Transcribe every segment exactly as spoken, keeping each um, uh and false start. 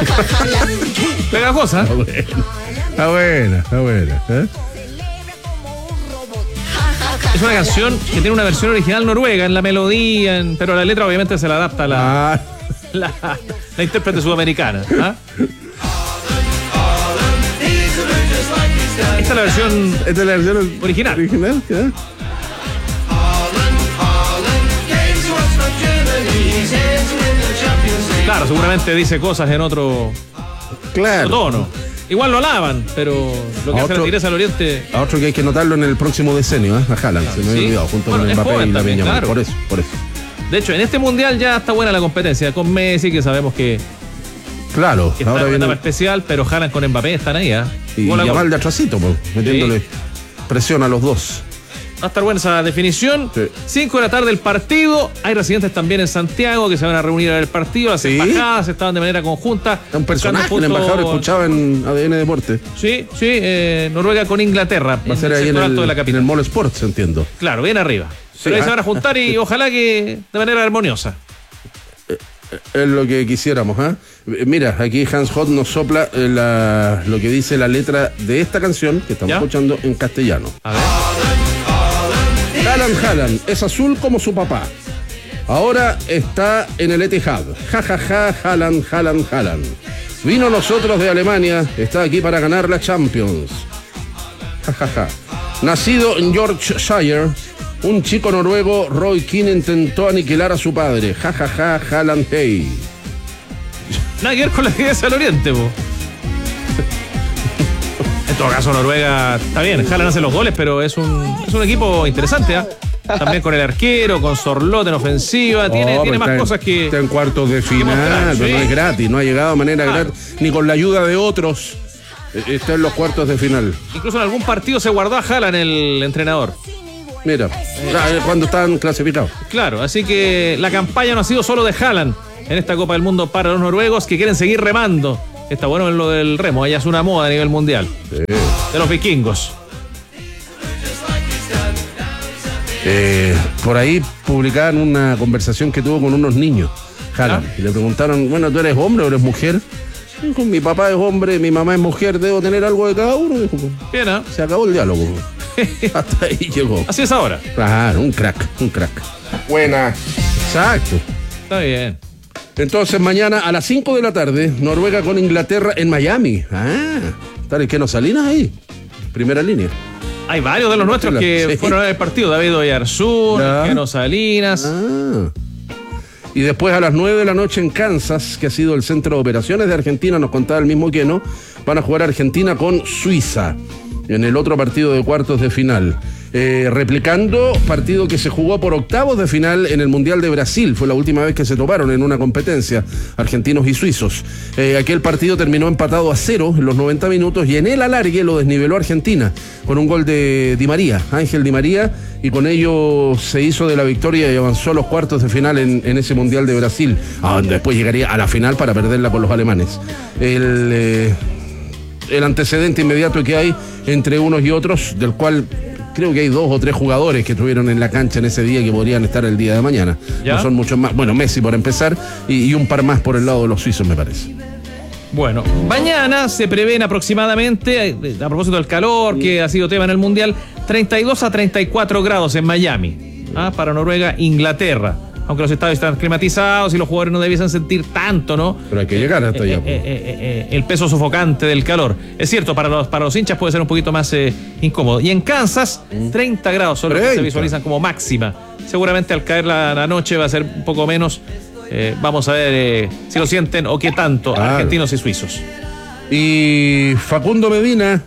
Pegajosa. Está buena, está buena. Está buena ¿eh? Es una canción que tiene una versión original noruega en la melodía, en, pero la letra obviamente se la adapta a la, Ah, la, la intérprete sudamericana. ¿Ah? Esta es la versión esta es la versión original. original ¿eh? Claro, seguramente dice cosas en otro, Claro. otro tono. Igual lo alaban, pero lo que A hace otro- la tigresa del Oriente. A otro que hay que notarlo en el próximo decenio, ¿eh? A Haaland, se me había Sí. olvidado, junto Bueno, con es Mbappé joven y la también, Peña. claro. Por eso, por eso. De hecho, en este mundial ya está buena la competencia con Messi, que sabemos que, Claro, que está ahora en una viene. etapa especial, pero Haaland con Mbappé están ahí. ¿eh? Y Gol a gol. Yamal de atrasito, pues, metiéndole presión a los dos. Va a estar buena esa definición. Sí. cinco de la tarde el partido. Hay residentes también en Santiago que se van a reunir en el partido. Las Sí. embajadas estaban de manera conjunta. Es un personaje, el buscando embajador, puntos. escuchaba en A D N Deporte. Sí, sí, eh, Noruega con Inglaterra. Va a ser el ahí en sector el, alto de la en capital. el Mall Sports, entiendo. Claro, bien arriba. Pero ahí ah. se van a juntar y ojalá que de manera armoniosa. Es lo que quisiéramos, ¿ah? Mira, aquí Hans Hot nos sopla eh, la- lo que dice la letra de esta canción que estamos ¿Ya? escuchando en castellano. A ver. Haaland, Haaland, es azul como su papá. Ahora está en el Etihad. Ja, ja, ja, Haaland, Haaland, Haaland. Vino nosotros de Alemania, está aquí para ganar la Champions. Ja, ja, ja. Nacido en Yorkshire, un chico noruego, Roy Keane, intentó aniquilar a su padre. Ja, ja, ja, Haaland, hey. Nada que ver con la tigresa del Oriente, po. En todo caso, Noruega está bien. Haaland hace los goles, pero es un, es un equipo interesante, ¿ah? También con el arquero, con Sorloth en ofensiva. Tiene, Oh, tiene pero más está en- cosas que. Está en cuartos de final, mostrar, pero sí. no es gratis, no ha llegado de manera Claro. gratis, ni con la ayuda de otros. Eh, Está en los cuartos de final. Incluso en algún partido se guardó a Haaland el entrenador. Mira, ya, cuando están clasificados. Claro, así que la campaña no ha sido solo de Haaland en esta Copa del Mundo para los noruegos que quieren seguir remando. Está bueno en lo del remo, allá es una moda a nivel mundial. Sí. De los vikingos. Eh, por ahí publicaban una conversación que tuvo con unos niños, Haaland, ¿Ah? y le preguntaron, bueno, ¿tú eres hombre o eres mujer? Dijo, mi papá es hombre, mi mamá es mujer, debo tener algo de cada uno. Dijo, Bien, ¿ah? se acabó el diálogo. Hasta ahí llegó. Así es ahora. Claro, un crack, un crack. Buena. Exacto. Está bien. Entonces mañana a las cinco de la tarde, Noruega con Inglaterra en Miami. Ah, está el Keno Salinas ahí, primera línea. Hay varios de los nuestros que Sí. fueron al partido. David Oyarzún, Ya. Keno Salinas. Ah. Y después a las nueve de la noche en Kansas, que ha sido el centro de operaciones de Argentina, nos contaba el mismo Keno, van a jugar Argentina con Suiza en el otro partido de cuartos de final. Eh, replicando partido que se jugó por octavos de final en el Mundial de Brasil. Fue la última vez que se toparon en una competencia, argentinos y suizos. Eh, aquel partido terminó empatado a cero en los noventa minutos y en el alargue lo desniveló Argentina con un gol de Di María, Ángel Di María, y con ello se hizo de la victoria y avanzó a los cuartos de final en, en ese Mundial de Brasil, a donde después llegaría a la final para perderla con los alemanes. El... Eh, el antecedente inmediato que hay entre unos y otros, del cual creo que hay dos o tres jugadores que estuvieron en la cancha en ese día que podrían estar el día de mañana. ¿Ya? No son muchos más. Bueno, Messi por empezar y, y un par más por el lado de los suizos, me parece. Bueno, mañana se prevén aproximadamente, eh, a propósito del calor que ha sido tema en el Mundial, treinta y dos a treinta y cuatro grados en Miami. ¿Ah? Para Noruega, Inglaterra. Aunque los estadios están climatizados y los jugadores no debiesen sentir tanto, ¿no? Pero hay que llegar hasta Eh, allá. eh, eh, eh, eh, el peso sofocante del calor. Es cierto, para los, para los hinchas puede ser un poquito más eh, incómodo. Y en Kansas, treinta grados son los que se treinta. visualizan como máxima. Seguramente al caer la, la noche va a ser un poco menos. Eh, vamos a ver eh, si lo sienten o qué tanto Claro. argentinos y suizos. Y Facundo Medina,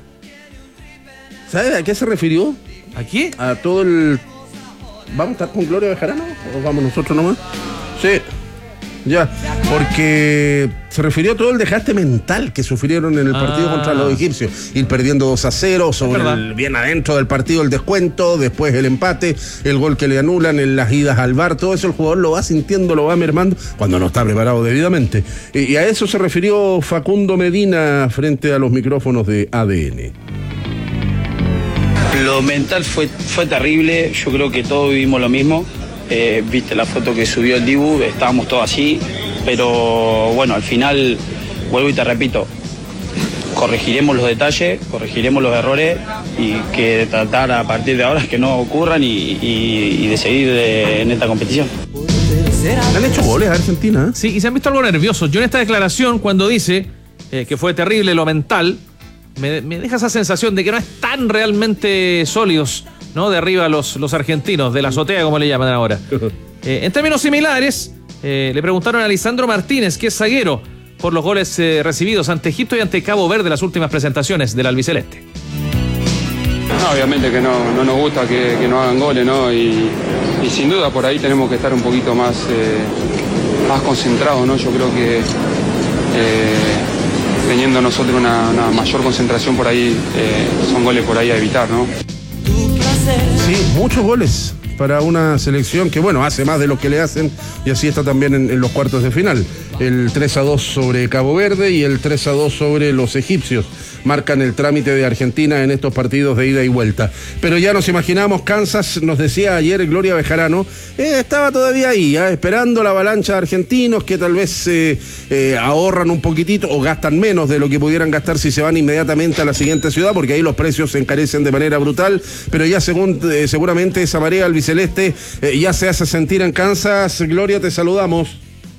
¿sabe a qué se refirió? ¿Aquí? A todo el... ¿Vamos a estar con Gloria Bejarano o vamos nosotros nomás? Sí, ya, porque se refirió a todo el desgaste mental que sufrieron en el partido Ah. contra los egipcios, ir perdiendo dos a cero, sobre verdad. el, bien adentro del partido el descuento, después el empate, el gol que le anulan, en las idas al V A R, todo eso el jugador lo va sintiendo, lo va mermando cuando no está preparado debidamente. Y, y a eso se refirió Facundo Medina frente a los micrófonos de A D N. Lo mental fue, fue terrible, yo creo que todos vivimos lo mismo. Eh, viste la foto que subió el Dibu, estábamos todos así, pero bueno, al final vuelvo y te repito, corregiremos los detalles, corregiremos los errores y que tratar a partir de ahora que no ocurran y, y, y de seguir de, en esta competición. Han hecho goles a Argentina, ¿eh? Sí, y se han visto algo nerviosos. Yo en esta declaración, cuando dice eh, que fue terrible lo mental, me, me deja esa sensación de que no están realmente sólidos, ¿no? De arriba los, los argentinos, de la azotea, como le llaman ahora. Eh, en términos similares, eh, le preguntaron a Lisandro Martínez, que es zaguero, por los goles eh, recibidos ante Egipto y ante Cabo Verde en las últimas presentaciones del albiceleste. No, obviamente que no, no nos gusta que, que no hagan goles, ¿no? Y, y sin duda por ahí tenemos que estar un poquito más, eh, más concentrados, ¿no? Yo creo que eh, teniendo nosotros una, una mayor concentración por ahí, eh, son goles por ahí a evitar, ¿no? Sí, muchos goles para una selección que, bueno, hace más de lo que le hacen, y así está también en, en los cuartos de final. El tres a dos sobre Cabo Verde y el tres a dos sobre los egipcios marcan el trámite de Argentina en estos partidos de ida y vuelta. Pero ya nos imaginamos, Kansas, nos decía ayer Gloria Bejarano, eh, estaba todavía ahí, eh, esperando la avalancha de argentinos que tal vez eh, eh, ahorran un poquitito o gastan menos de lo que pudieran gastar si se van inmediatamente a la siguiente ciudad, porque ahí los precios se encarecen de manera brutal, pero ya según, eh, seguramente esa marea albiceleste eh, ya se hace sentir en Kansas. Gloria, te saludamos.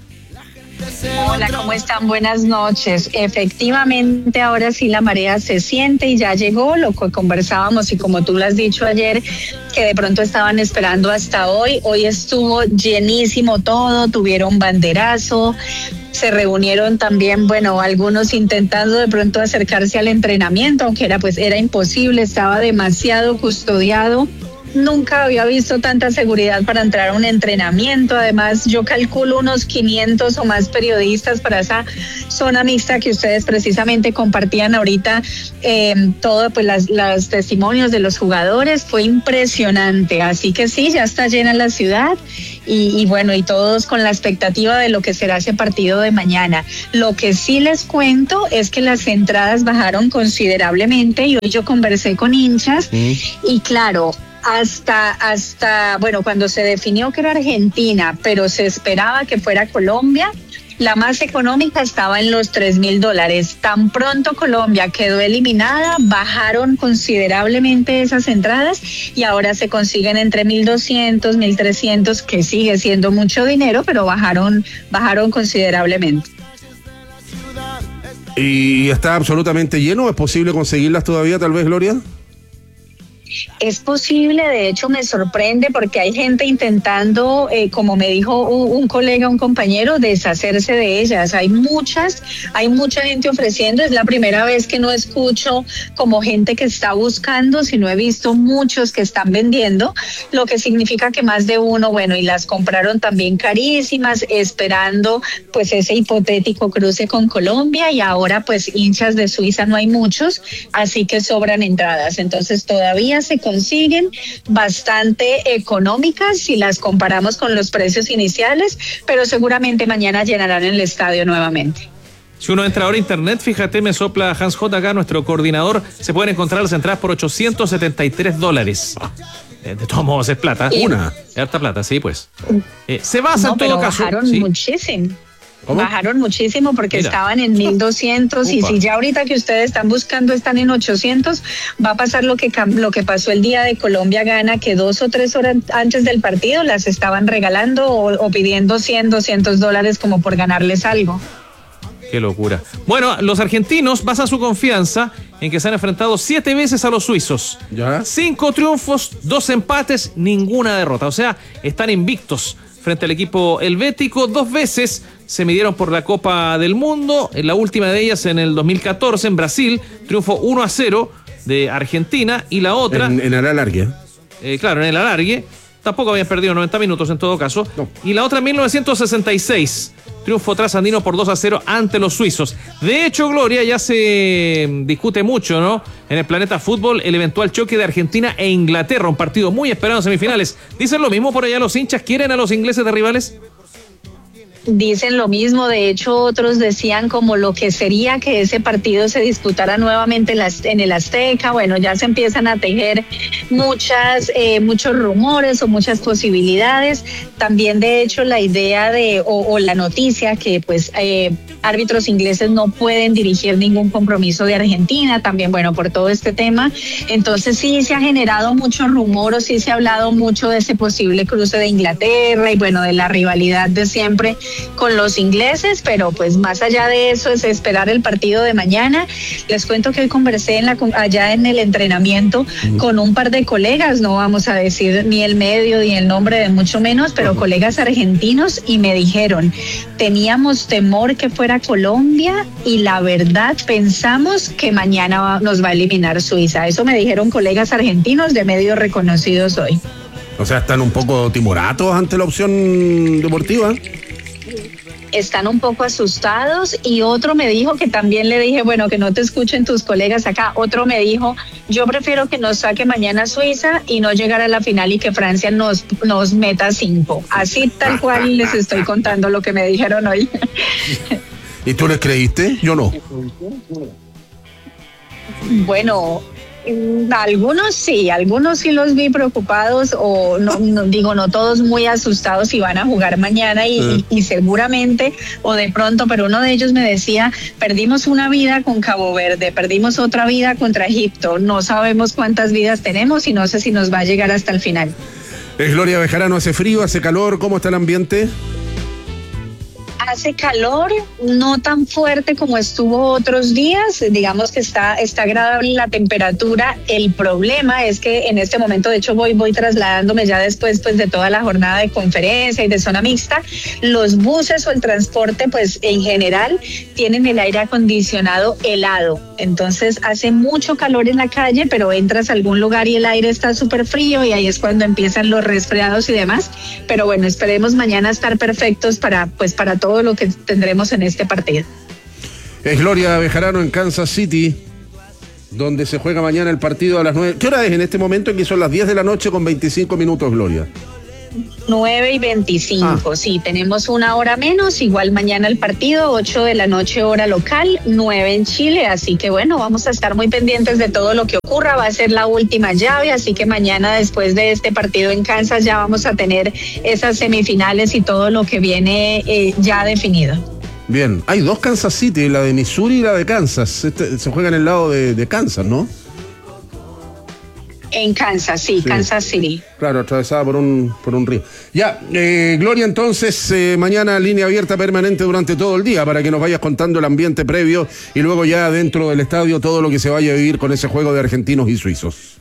Hola, ¿cómo están? Buenas noches. Efectivamente, ahora sí la marea se siente y ya llegó lo que conversábamos y como tú lo has dicho ayer, que de pronto estaban esperando hasta hoy. Hoy estuvo llenísimo todo, tuvieron banderazo, se reunieron también, bueno, algunos intentando de pronto acercarse al entrenamiento, aunque era pues era imposible, estaba demasiado custodiado. Nunca había visto tanta seguridad para entrar a un entrenamiento. Además, yo calculo unos quinientos o más periodistas para esa zona mixta que ustedes precisamente compartían ahorita. Eh, todo, pues, las, los testimonios de los jugadores fue impresionante. Así que sí, ya está llena la ciudad y, y bueno, y todos con la expectativa de lo que será ese partido de mañana. Lo que sí les cuento es que las entradas bajaron considerablemente y hoy yo conversé con hinchas mm. y claro, Hasta, hasta, bueno, cuando se definió que era Argentina, pero se esperaba que fuera Colombia, la más económica estaba en los tres mil dólares. Tan pronto Colombia quedó eliminada, bajaron considerablemente esas entradas y ahora se consiguen entre mil doscientos, mil trescientos, que sigue siendo mucho dinero, pero bajaron, bajaron considerablemente. ¿Y está absolutamente lleno? ¿Es posible conseguirlas todavía, tal vez, Gloria? Es posible, de hecho me sorprende porque hay gente intentando, eh, como me dijo un, un colega, un compañero, deshacerse de ellas. Hay muchas, hay mucha gente ofreciendo, es la primera vez que no escucho como gente que está buscando, sino he visto muchos que están vendiendo, lo que significa que más de uno, bueno, y las compraron también carísimas, esperando pues ese hipotético cruce con Colombia y ahora pues hinchas de Suiza no hay muchos, así que sobran entradas, entonces todavía se consiguen bastante económicas si las comparamos con los precios iniciales, pero seguramente mañana llenarán el estadio nuevamente. Si uno entra ahora a internet, fíjate, me sopla Hans J. acá, nuestro coordinador, se pueden encontrar las entradas por ochocientos setenta y tres dólares. De todos modos es plata. Y una. Harta plata, sí, pues. Eh, se basa no, en todo pero caso. Bajaron ¿sí? muchísimo. ¿Cómo? Bajaron muchísimo porque Mira. estaban en mil doscientos Upa. Y si ya ahorita que ustedes están buscando están en ochocientos, va a pasar lo que lo que pasó el día de Colombia Gana, que dos o tres horas antes del partido las estaban regalando o, o pidiendo cien, doscientos dólares como por ganarles algo. Qué locura. Bueno, los argentinos basan su confianza en que se han enfrentado siete veces a los suizos. ¿Ya? Cinco triunfos, dos empates, ninguna derrota. O sea, están invictos frente al equipo helvético. Dos veces se midieron por la Copa del Mundo. En la última de ellas en el dos mil catorce en Brasil, triunfo uno a cero de Argentina. Y la otra... En, en el alargue. Eh, claro, en el alargue. Tampoco habían perdido noventa minutos en todo caso. No. Y la otra en mil novecientos sesenta y seis. Triunfo trasandino por dos a cero ante los suizos. De hecho, Gloria, ya se discute mucho, ¿no? En el planeta fútbol, el eventual choque de Argentina e Inglaterra. Un partido muy esperado en semifinales. ¿Dicen lo mismo por allá los hinchas? ¿Quieren a los ingleses de rivales? Dicen lo mismo, de hecho otros decían como lo que sería que ese partido se disputara nuevamente en el Azteca. Bueno, ya se empiezan a tejer muchas, eh, muchos rumores o muchas posibilidades. También de hecho la idea de o, o la noticia que pues eh, árbitros ingleses no pueden dirigir ningún compromiso de Argentina, también, bueno, por todo este tema. Entonces sí se ha generado mucho rumor, o sí se ha hablado mucho de ese posible cruce de Inglaterra y bueno, de la rivalidad de siempre con los ingleses, pero pues más allá de eso es esperar el partido de mañana. Les cuento que hoy conversé en la, allá en el entrenamiento uh-huh. con un par de colegas, no vamos a decir ni el medio ni el nombre de mucho menos, pero uh-huh. colegas argentinos, y me dijeron, teníamos temor que fuera Colombia y la verdad pensamos que mañana va, nos va a eliminar Suiza. Eso me dijeron colegas argentinos de medios reconocidos hoy. O sea, están un poco timoratos ante la opción deportiva. Están un poco asustados, y otro me dijo, que también le dije, bueno, que no te escuchen tus colegas acá, otro me dijo, yo prefiero que nos saque mañana Suiza y no llegar a la final y que Francia nos, nos meta cinco. Así tal cual les estoy contando lo que me dijeron hoy. ¿Y tú les creíste? Yo no. Bueno, algunos sí, algunos sí los vi preocupados, o no, no digo, no todos muy asustados y van a jugar mañana y, uh. y, y seguramente, o de pronto, pero uno de ellos me decía, perdimos una vida con Cabo Verde, perdimos otra vida contra Egipto, no sabemos cuántas vidas tenemos y no sé si nos va a llegar hasta el final. Es Gloria Bejarano, hace frío, hace calor, ¿cómo está el ambiente? Hace calor, no tan fuerte como estuvo otros días, digamos que está, está agradable la temperatura. El problema es que en este momento, de hecho voy, voy trasladándome ya después pues, de toda la jornada de conferencia y de zona mixta, los buses o el transporte pues en general tienen el aire acondicionado helado, entonces hace mucho calor en la calle, pero entras a algún lugar y el aire está súper frío y ahí es cuando empiezan los resfriados y demás, pero bueno, esperemos mañana estar perfectos para, pues, para todo lo que tendremos en este partido. Es Gloria Bejarano en Kansas City, donde se juega mañana el partido a las nueve. ¿Qué hora es en este momento? Que son las diez de la noche con veinticinco minutos, Gloria. nueve y veinticinco, ah. sí, tenemos una hora menos, igual mañana el partido, ocho de la noche hora local, nueve en Chile, así que bueno, vamos a estar muy pendientes de todo lo que ocurra, va a ser la última llave, así que mañana después de este partido en Kansas ya vamos a tener esas semifinales y todo lo que viene eh, ya definido. Bien, hay dos Kansas City, la de Missouri y la de Kansas, este, se juega en el lado de, de Kansas, ¿no? En Kansas, sí, sí, Kansas City. Claro, atravesada por un por un río. Ya, eh, Gloria, entonces, eh, mañana línea abierta permanente durante todo el día para que nos vayas contando el ambiente previo y luego ya dentro del estadio todo lo que se vaya a vivir con ese juego de argentinos y suizos.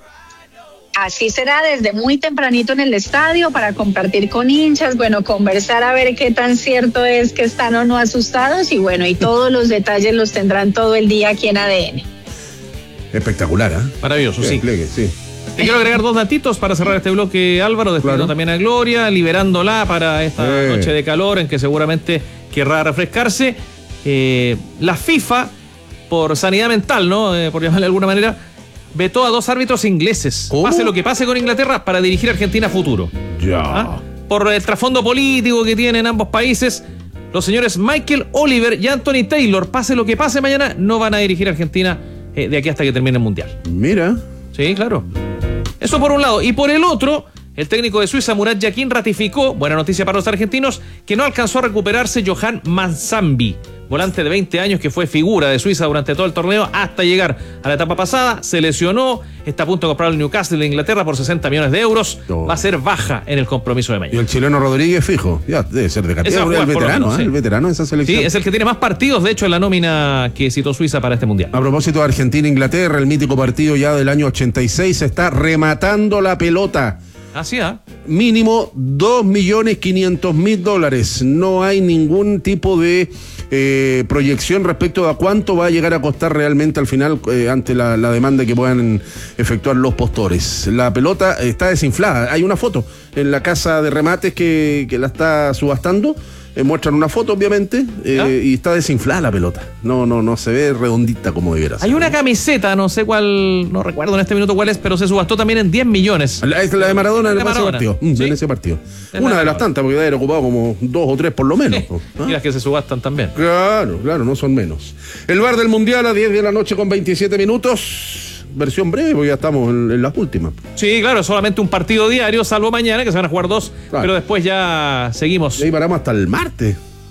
Así será desde muy tempranito en el estadio para compartir con hinchas, bueno, conversar a ver qué tan cierto es que están o no asustados y bueno, y todos los detalles los tendrán todo el día aquí en A D N. Espectacular, ¿eh? Maravilloso, sí. Pliegue, sí. Te quiero agregar dos datitos para cerrar este bloque, Álvaro, despidiendo claro. también a Gloria, liberándola para esta eh. noche de calor en que seguramente querrá refrescarse. Eh, la FIFA, por sanidad mental, ¿no? Eh, por llamarle de alguna manera, vetó a dos árbitros ingleses. ¿Cómo? Pase lo que pase con Inglaterra, para dirigir a Argentina a futuro. Ya. ¿Ah? Por el trasfondo político que tienen ambos países, los señores Michael Oliver y Anthony Taylor, pase lo que pase mañana, no van a dirigir a Argentina eh, de aquí hasta que termine el Mundial. Mira. Sí, claro. Eso por un lado. Y por el otro, el técnico de Suiza, Murat Yakin, ratificó, buena noticia para los argentinos, que no alcanzó a recuperarse Johan Manzambi, volante de veinte años que fue figura de Suiza durante todo el torneo hasta llegar a la etapa pasada. Se lesionó, está a punto de comprar el Newcastle de Inglaterra por sesenta millones de euros. No. Va a ser baja en el compromiso de mañana. Y el chileno Rodríguez, fijo, ya debe ser de categoría, el veterano, menos, ¿eh? Sí. El veterano de esa selección. Sí, es el que tiene más partidos, de hecho, en la nómina que citó Suiza para este Mundial. A propósito de Argentina-Inglaterra, el mítico partido ya del año ochenta y seis, se está rematando la pelota. Así, ¿ah? ¿eh? Mínimo dos millones quinientos mil dólares. No hay ningún tipo de eh, proyección respecto a cuánto va a llegar a costar realmente al final eh, ante la, la demanda que puedan efectuar los postores. La pelota está desinflada. Hay una foto en la casa de remates que, que la está subastando. Eh, muestran una foto, obviamente, eh, ¿Ah? y está desinflada la pelota. No, no, no se ve redondita como debiera ser. Hay una camiseta, no sé cuál, no recuerdo en este minuto cuál es, pero se subastó también en diez millones. La, es la de Maradona, en, ese partido, ¿Sí? en ese partido. Es una de las tantas, porque debe haber ocupado como dos o tres por lo menos. ¿Ah? Y las que se subastan también. Claro, claro, no son menos. El bar del Mundial a diez de la noche con veintisiete minutos. Versión breve, porque ya estamos en, en las últimas. Sí, claro, solamente un partido diario, salvo mañana, que se van a jugar dos, claro. Pero después ya seguimos. Y ahí paramos hasta el martes.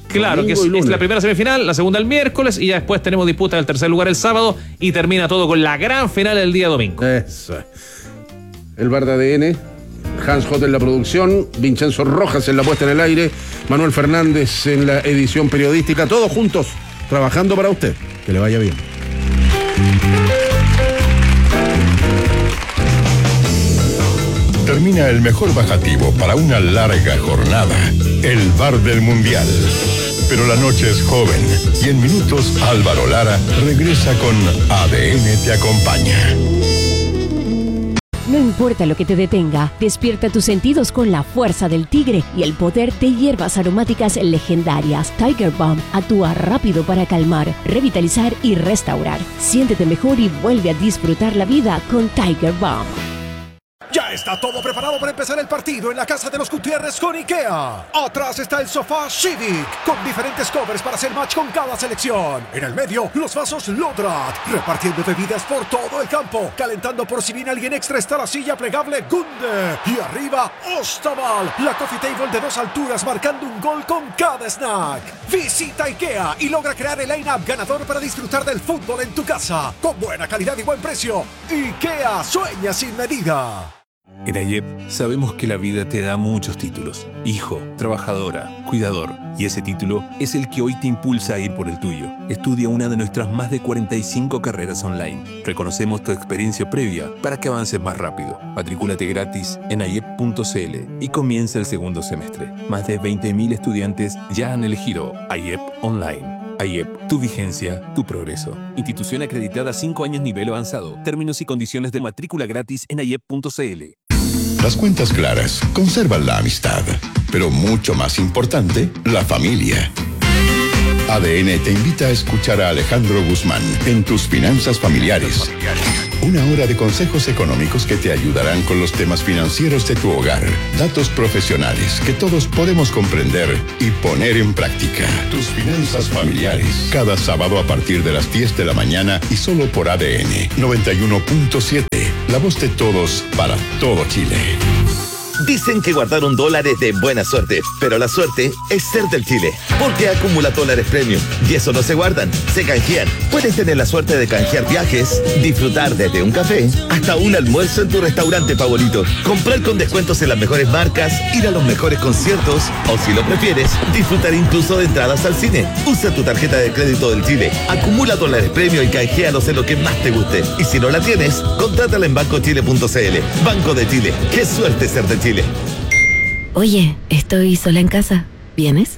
Claro, que es, es la primera semifinal, la segunda el miércoles y ya después tenemos disputa del tercer lugar el sábado y termina todo con la gran final el día domingo. Eso. El bar de A D N, Hans Hot en la producción, Vincenzo Rojas en la puesta en el aire, Manuel Fernández en la edición periodística, todos juntos trabajando para usted. Que le vaya bien. Termina el mejor bajativo para una larga jornada, el bar del Mundial. Pero la noche es joven y en minutos Álvaro Lara regresa con A D N Te Acompaña. No importa lo que te detenga, despierta tus sentidos con la fuerza del tigre y el poder de hierbas aromáticas legendarias. Tiger Balm actúa rápido para calmar, revitalizar y restaurar. Siéntete mejor y vuelve a disfrutar la vida con Tiger Balm. Ya está todo preparado para empezar el partido en la casa de los Gutiérrez con IKEA. Atrás está el sofá Civic, con diferentes covers para hacer match con cada selección. En el medio, los vasos Lodrat, repartiendo bebidas por todo el campo. Calentando por si viene alguien extra está la silla plegable Gunde. Y arriba, Ostaval, la coffee table de dos alturas marcando un gol con cada snack. Visita IKEA y logra crear el line-up ganador para disfrutar del fútbol en tu casa. Con buena calidad y buen precio. IKEA, sueña sin medida. En AYEP sabemos que la vida te da muchos títulos. Hijo, trabajadora, cuidador. Y ese título es el que hoy te impulsa a ir por el tuyo. Estudia una de nuestras más de cuarenta y cinco carreras online. Reconocemos tu experiencia previa para que avances más rápido. Matricúlate gratis en ayep punto cl y comienza el segundo semestre. Más de veinte mil estudiantes ya han elegido AYEP Online. AYEP, tu vigencia, tu progreso. Institución acreditada cinco años nivel avanzado. Términos y condiciones de matrícula gratis en ayep punto cl. Las cuentas claras conservan la amistad, pero mucho más importante, la familia. A D N te invita a escuchar a Alejandro Guzmán en Tus Finanzas Familiares. Una hora de consejos económicos que te ayudarán con los temas financieros de tu hogar. Datos profesionales que todos podemos comprender y poner en práctica. Tus Finanzas Familiares. Cada sábado a partir de las diez de la mañana y solo por A D N noventa y uno punto siete. La voz de todos para todo Chile. Dicen que guardaron dólares de buena suerte, pero la suerte es ser del Chile, porque acumula dólares premium y eso no se guardan, se canjean. Puedes tener la suerte de canjear viajes, disfrutar desde un café hasta un almuerzo en tu restaurante favorito, comprar con descuentos en las mejores marcas, ir a los mejores conciertos o, si lo prefieres, disfrutar incluso de entradas al cine. Usa tu tarjeta de crédito del Chile, acumula dólares premium y canjealos en lo que más te guste. Y si no la tienes, contrátala en banco chile punto cl. Banco de Chile, qué suerte ser de Chile. Oye, estoy sola en casa. ¿Vienes?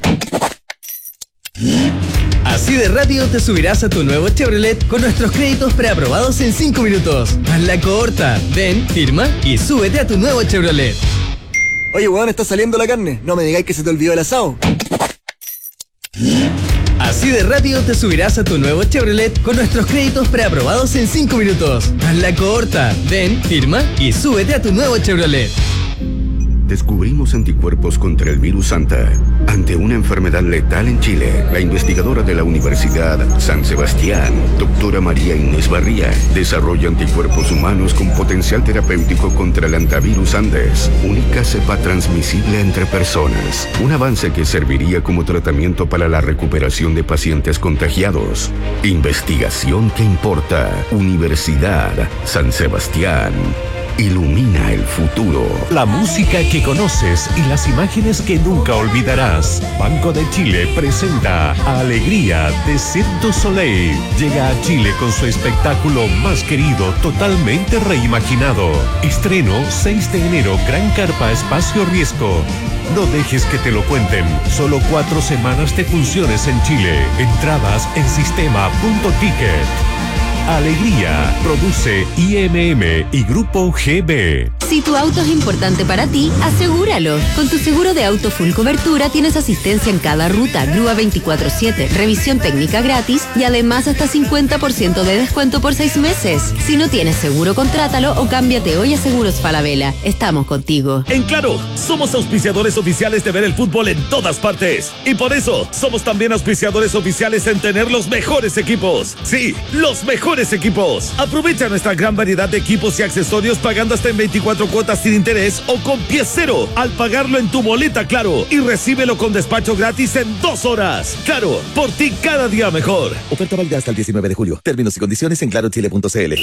Así de rápido te subirás a tu nuevo Chevrolet con nuestros créditos preaprobados en cinco minutos. Hazla corta. Ven, firma y súbete a tu nuevo Chevrolet. Oye, weón, está saliendo la carne. No me digáis que se te olvidó el asado. Así de rápido te subirás a tu nuevo Chevrolet con nuestros créditos preaprobados en cinco minutos. Hazla corta. Ven, firma y súbete a tu nuevo Chevrolet. Descubrimos anticuerpos contra el virus Anta. Ante una enfermedad letal en Chile, la investigadora de la Universidad San Sebastián, doctora María Inés Barría, desarrolla anticuerpos humanos con potencial terapéutico contra el antivirus Andes, única cepa transmisible entre personas. Un avance que serviría como tratamiento para la recuperación de pacientes contagiados. Investigación que importa. Universidad San Sebastián. Ilumina el futuro. La música que conoces y las imágenes que nunca olvidarás. Banco de Chile presenta Alegría de Cirque du Soleil. Llega a Chile con su espectáculo más querido, totalmente reimaginado. Estreno seis de enero, Gran Carpa Espacio Riesgo. No dejes que te lo cuenten. Solo cuatro semanas de funciones en Chile. Entradas en sistema punto ticket. Alegría, produce I M M y Grupo G B. Si tu auto es importante para ti, asegúralo. Con tu seguro de auto full cobertura tienes asistencia en cada ruta, grúa veinticuatro siete, revisión técnica gratis y además hasta cincuenta por ciento de descuento por seis meses. Si no tienes seguro, contrátalo o cámbiate hoy a Seguros Falabella. Estamos contigo. En Claro, somos auspiciadores oficiales de ver el fútbol en todas partes. Y por eso, somos también auspiciadores oficiales en tener los mejores equipos. Sí, los mejores mejores equipos. Aprovecha nuestra gran variedad de equipos y accesorios pagando hasta en veinticuatro cuotas sin interés o con pie cero al pagarlo en tu boleta Claro y recíbelo con despacho gratis en dos horas. Claro, por ti cada día mejor. Oferta válida hasta el diecinueve de julio. Términos y condiciones en claro chile punto c l.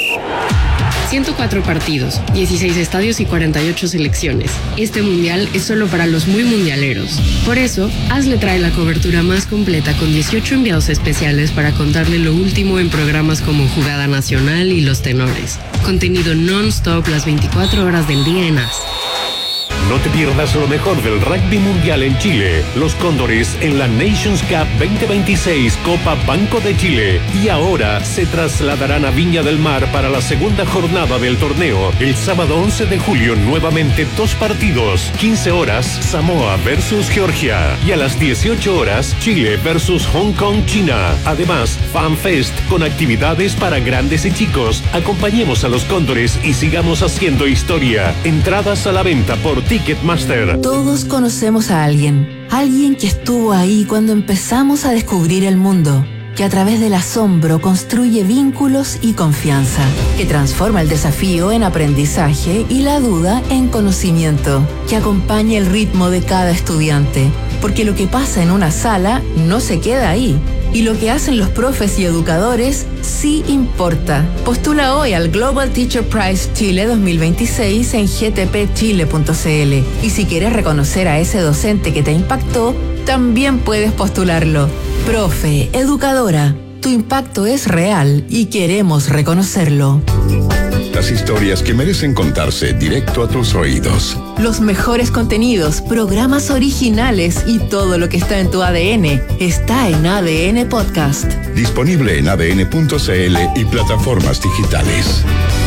ciento cuatro partidos, dieciséis estadios y cuarenta y ocho selecciones. Este mundial es solo para los muy mundialeros. Por eso, Hazle trae la cobertura más completa con dieciocho enviados especiales para contarle lo último en programas como Jugada Nacional y Los Tenores. Contenido non-stop las veinticuatro horas del día en A S. No te pierdas lo mejor del rugby mundial en Chile. Los Cóndores en la Nations Cup veinte veintiséis Copa Banco de Chile. Y ahora se trasladarán a Viña del Mar para la segunda jornada del torneo. El sábado once de julio nuevamente dos partidos. quince horas Samoa versus Georgia. Y a las dieciocho horas Chile versus Hong Kong, China. Además, FanFest con actividades para grandes y chicos. Acompañemos a los Cóndores y sigamos haciendo historia. Entradas a la venta por Ticketmaster. Todos conocemos a alguien, alguien que estuvo ahí cuando empezamos a descubrir el mundo, que a través del asombro construye vínculos y confianza, que transforma el desafío en aprendizaje y la duda en conocimiento, que acompaña el ritmo de cada estudiante, porque lo que pasa en una sala no se queda ahí. Y lo que hacen los profes y educadores sí importa. Postula hoy al Global Teacher Prize Chile dos mil veintiséis en g t p chile punto c l. Y si quieres reconocer a ese docente que te impactó, también puedes postularlo. Profe, educadora, tu impacto es real y queremos reconocerlo. Las historias que merecen contarse directo a tus oídos. Los mejores contenidos, programas originales y todo lo que está en tu A D N está en A D N Podcast. Disponible en a d n punto c l y plataformas digitales.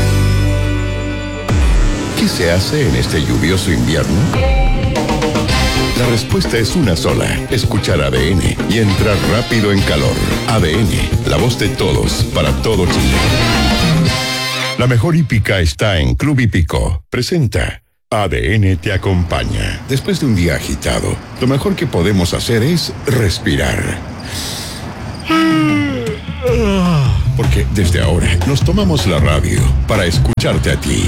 ¿Qué se hace en este lluvioso invierno? La respuesta es una sola. Escuchar A D N y entrar rápido en calor. A D N, la voz de todos, para todo Chile. La mejor hípica está en Club Hípico. Presenta A D N te acompaña. Después de un día agitado, lo mejor que podemos hacer es respirar. Porque desde ahora nos tomamos la radio para escucharte a ti.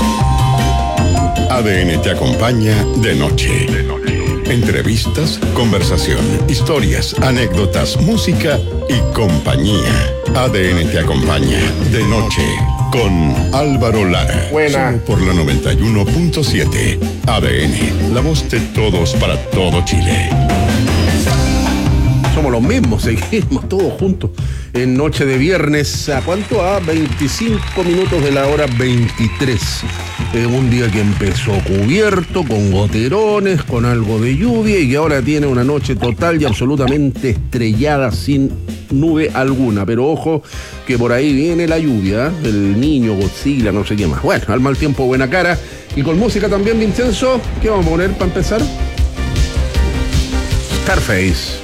A D N te acompaña de noche. De noche. Entrevistas, conversación, historias, anécdotas, música y compañía. A D N te acompaña de noche con Álvaro Lara. Buena. Solo por la noventa y uno punto siete. A D N, la voz de todos para todo Chile. Somos los mismos, seguimos todos juntos en noche de viernes. ¿A cuánto? A veinticinco minutos de la hora veintitrés. Eh, un día que empezó cubierto, con goterones, con algo de lluvia y que ahora tiene una noche total y absolutamente estrellada, sin nube alguna. Pero ojo que por ahí viene la lluvia, el niño, Godzilla, no sé qué más. Bueno, al mal tiempo buena cara. Y con música también, Vincenzo. ¿Qué vamos a poner para empezar? Scarface.